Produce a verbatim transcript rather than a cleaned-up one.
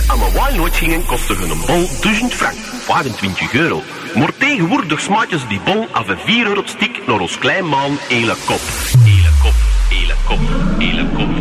aan een walnoot gingen, kostte een bon duizend frank, vijfentwintig euro. Maar tegenwoordig smaakten ze die bon af een vier euro stik naar ons klein maan hele kop. Hele kop, hele kop, hele kop.